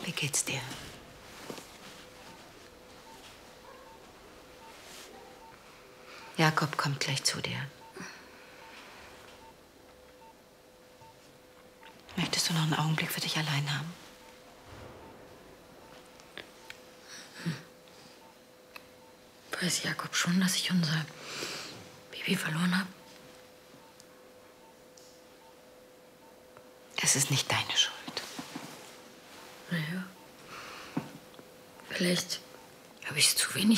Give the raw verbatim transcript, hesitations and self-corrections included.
Wie geht's dir? Jakob kommt gleich zu dir. Möchtest du noch einen Augenblick für dich allein haben? Weiß Jakob schon, dass ich unser Baby verloren habe? Es ist nicht deine Schuld. Naja. Vielleicht habe ich es zu wenig